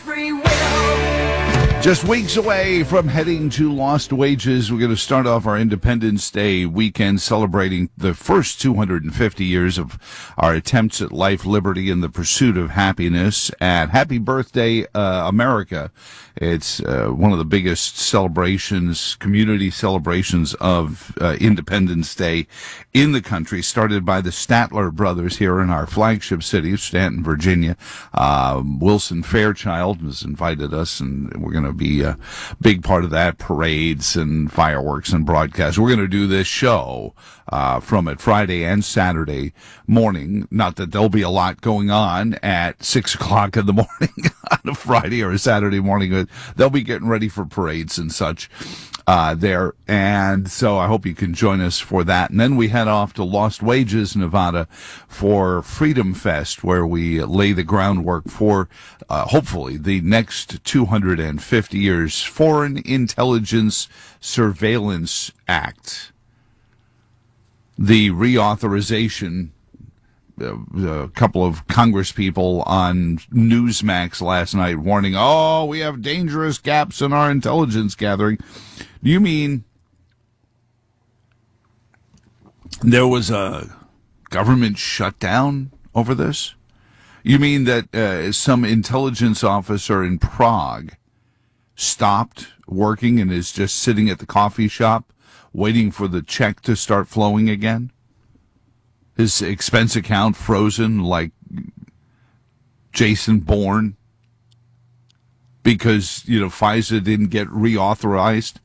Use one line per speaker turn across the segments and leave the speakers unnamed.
free will.
Just weeks away from heading to Lost Wages, we're going to start off our Independence Day weekend celebrating the first 250 years of our attempts at life, liberty, and the pursuit of happiness at Happy Birthday, America. It's one of the biggest celebrations, community celebrations of Independence Day in the country, started by the Statler brothers here in our flagship city of Stanton, Virginia. Wilson Fairchild has invited us, and we're going to be a big part of that, parades and fireworks and broadcasts. We're going to do this show from it Friday and Saturday morning. Not that there'll be a lot going on at 6 o'clock in the morning on a Friday or a Saturday morning, but they'll be getting ready for parades and such there. And so I hope you can join us for that. And then we head off to Lost Wages, Nevada for Freedom Fest, where we lay the groundwork for hopefully the next 250 years. Foreign Intelligence Surveillance Act. The reauthorization, a couple of Congress people on Newsmax last night warning, we have dangerous gaps in our intelligence gathering. Do you mean there was a government shutdown over this? You mean that some intelligence officer in Prague stopped working and is just sitting at the coffee shop waiting for the check to start flowing again? His expense account frozen like Jason Bourne because, FISA didn't get reauthorized?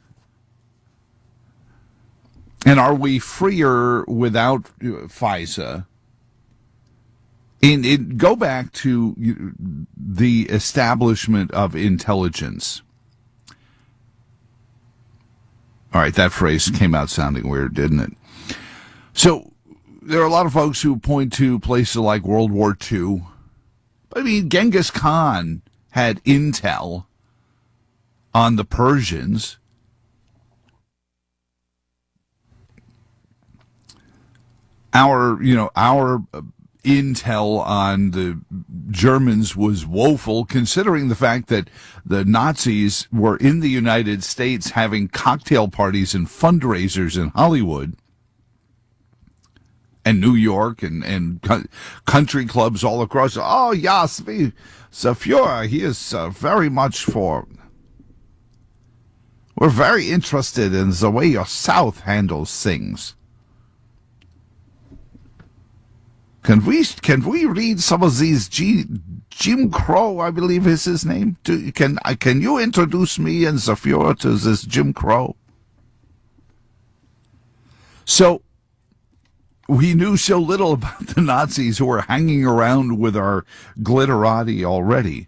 And are we freer without FISA? Go back to the establishment of intelligence. All right, that phrase came out sounding weird, didn't it? So there are a lot of folks who point to places like World War II. I mean, Genghis Khan had intel on the Persians. Our intel on the Germans was woeful, considering the fact that the Nazis were in the United States having cocktail parties and fundraisers in Hollywood and New York and country clubs all across. Oh, yes, the Führer, he is very much for... We're very interested in the way your South handles things. Can we read some of these? Jim Crow, I believe is his name. Can you introduce me and the Führer to this Jim Crow? So we knew so little about the Nazis who were hanging around with our glitterati already.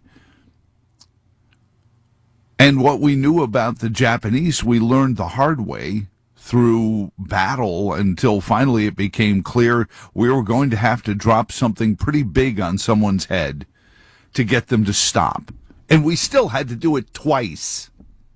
And what we knew about the Japanese, we learned the hard way through battle until finally it became clear we were going to have to drop something pretty big on someone's head to get them to stop. And we still had to do it twice.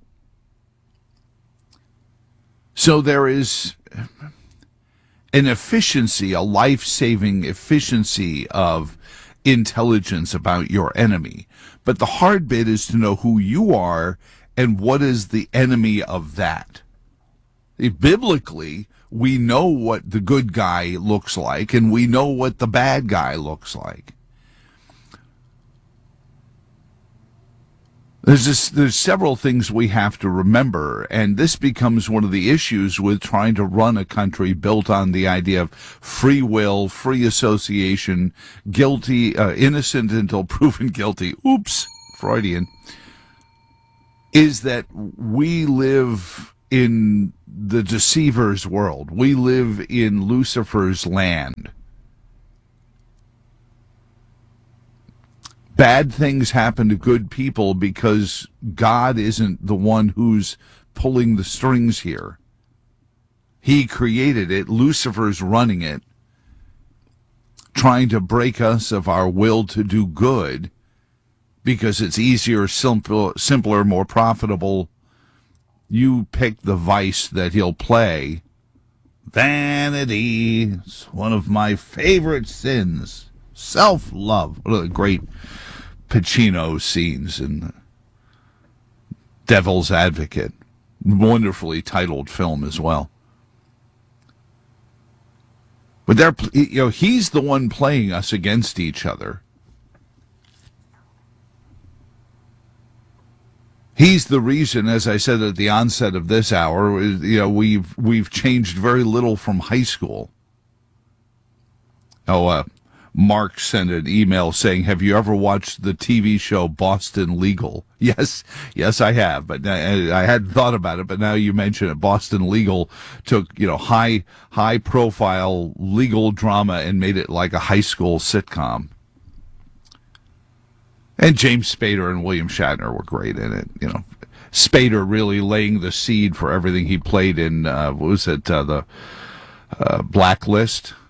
So there is an efficiency, a life-saving efficiency of intelligence about your enemy. But the hard bit is to know who you are and what is the enemy of that. Biblically, we know what the good guy looks like, and we know what the bad guy looks like. There's several things we have to remember, and this becomes one of the issues with trying to run a country built on the idea of free will, free association, guilty, innocent until proven guilty. Oops, Freudian. Is that we live in the deceiver's world. We live in Lucifer's land. Bad things happen to good people because God isn't the one who's pulling the strings here. He created it. Lucifer's running it, trying to break us of our will to do good because it's easier, simpler, more profitable. You pick the vice that he'll play. Vanity. It's one of my favorite sins. Self-love. What a great Pacino scenes in Devil's Advocate. Wonderfully titled film as well. But he's the one playing us against each other. He's the reason, as I said at the onset of this hour, we've changed very little from high school. Mark sent an email saying, "Have you ever watched the TV show Boston Legal?" Yes, I have, but I hadn't thought about it. But now you mention it, Boston Legal took high profile legal drama and made it like a high school sitcom. And James Spader and William Shatner were great in it. Spader really laying the seed for everything he played in. The Blacklist.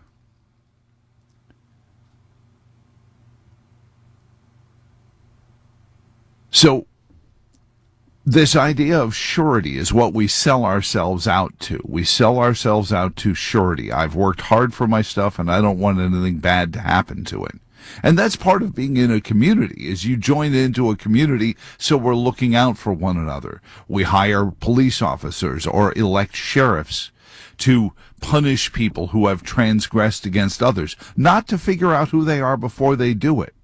So this idea of surety is what we sell ourselves out to. We sell ourselves out to surety. I've worked hard for my stuff and I don't want anything bad to happen to it. And that's part of being in a community, is you join into a community, so we're looking out for one another. We hire police officers or elect sheriffs to punish people who have transgressed against others, not to figure out who they are before they do it.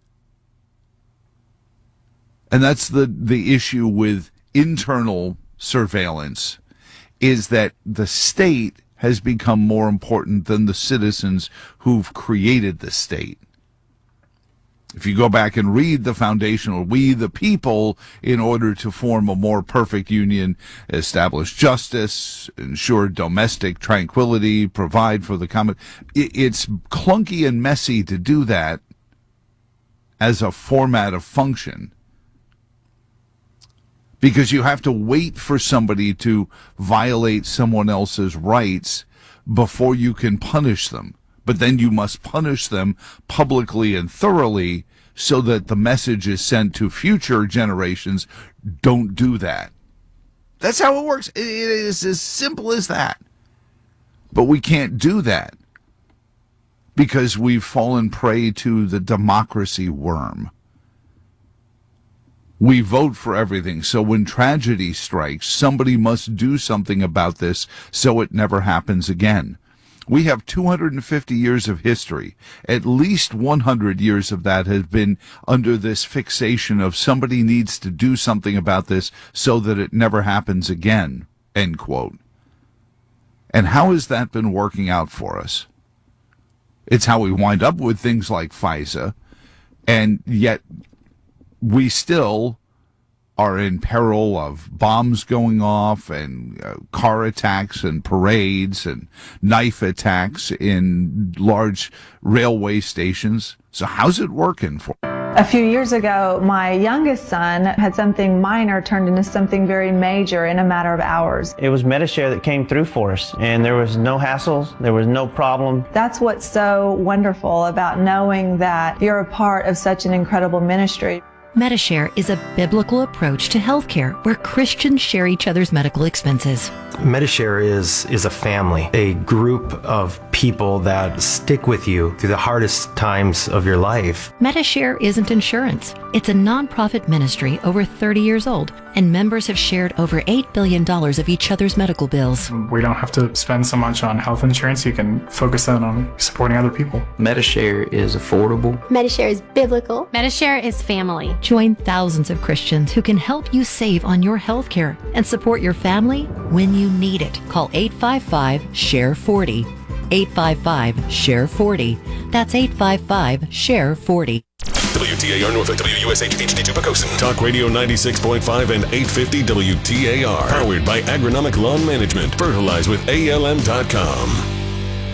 And that's the issue with internal surveillance, is that the state has become more important than the citizens who've created the state. If you go back and read the foundational, we the people, in order to form a more perfect union, establish justice, ensure domestic tranquility, provide for the common. It's clunky and messy to do that as a format of function, because you have to wait for somebody to violate someone else's rights before you can punish them. But then you must punish them publicly and thoroughly so that the message is sent to future generations, don't do that. That's how it works. It is as simple as that. But we can't do that because we've fallen prey to the democracy worm. We vote for everything, so when tragedy strikes, somebody must do something about this so it never happens again. We have 250 years of history. At least 100 years of that has been under this fixation of somebody needs to do something about this so that it never happens again, end quote. And how has that been working out for us? It's how we wind up with things like FISA, and yet we still are in peril of bombs going off and car attacks and parades and knife attacks in large railway stations. So how's it working for?
A few years ago, my youngest son had something minor turned into something very major in a matter of hours.
It was Medi-Share that came through for us, and there was no hassles, there was no problem.
That's what's so wonderful about knowing that you're a part of such an incredible ministry.
Medi-Share is a biblical approach to healthcare where Christians share each other's medical expenses.
Medi-Share is a family, a group of people that stick with you through the hardest times of your life.
Medi-Share isn't insurance. It's a nonprofit ministry over 30 years old, and members have shared over $8 billion of each other's medical bills.
We don't have to spend so much on health insurance. You can focus that on supporting other people.
Medi-Share is affordable.
Medi-Share is biblical.
Medi-Share is family.
Join thousands of Christians who can help you save on your health care and support your family when you need it. Call 855-SHARE-40. 855-SHARE-40. That's 855-SHARE-40.
WTAR Norfolk, WUSH HD2 Pocosin. Talk Radio 96.5 and 850 WTAR. Powered by Agronomic Lawn Management. Fertilize with ALM.com.